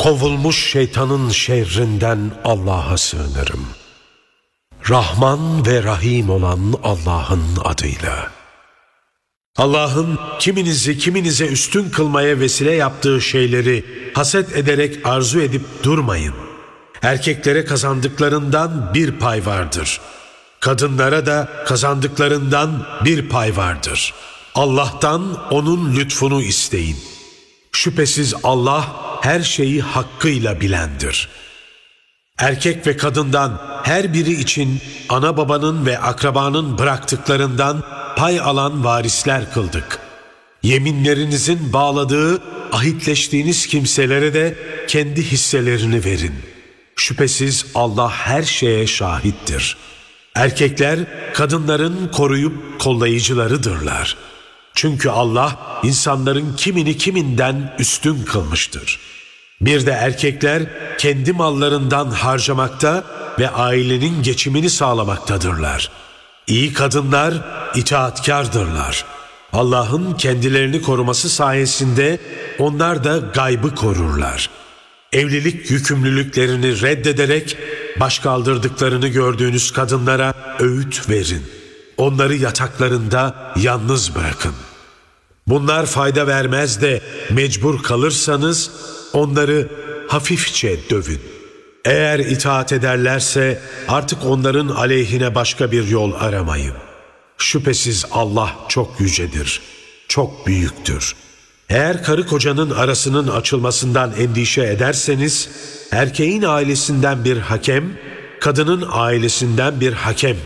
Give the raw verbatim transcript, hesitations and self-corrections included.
Kovulmuş şeytanın şerrinden Allah'a sığınırım. Rahman ve Rahim olan Allah'ın adıyla. Allah'ın kiminizi kiminize üstün kılmaya vesile yaptığı şeyleri haset ederek arzu edip durmayın. Erkeklere kazandıklarından bir pay vardır. Kadınlara da kazandıklarından bir pay vardır. Allah'tan onun lütfunu isteyin. Şüphesiz Allah her şeyi hakkıyla bilendir. Erkek ve kadından her biri için ana babanın ve akrabanın bıraktıklarından pay alan varisler kıldık. Yeminlerinizin bağladığı, ahitleştiğiniz kimselere de kendi hisselerini verin. Şüphesiz Allah her şeye şahittir. Erkekler kadınların koruyup kollayıcılarıdırlar. Çünkü Allah insanların kimini kiminden üstün kılmıştır. Bir de erkekler kendi mallarından harcamakta ve ailenin geçimini sağlamaktadırlar. İyi kadınlar itaatkârdırlar. Allah'ın kendilerini koruması sayesinde onlar da gaybı korurlar. Evlilik yükümlülüklerini reddederek baş kaldırdıklarını gördüğünüz kadınlara öğüt verin. Onları yataklarında yalnız bırakın. Bunlar fayda vermez de mecbur kalırsanız onları hafifçe dövün. Eğer itaat ederlerse artık onların aleyhine başka bir yol aramayın. Şüphesiz Allah çok yücedir, çok büyüktür. Eğer karı kocanın arasının açılmasından endişe ederseniz, erkeğin ailesinden bir hakem, kadının ailesinden bir hakem